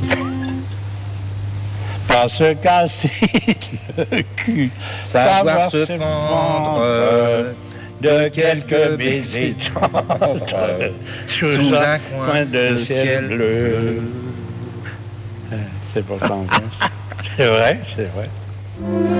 Pas se casser le cul, Savoir se fendre de quelques baisers tendres sous un coin de ciel bleu. C'est pourtant bien. C'est vrai, c'est vrai.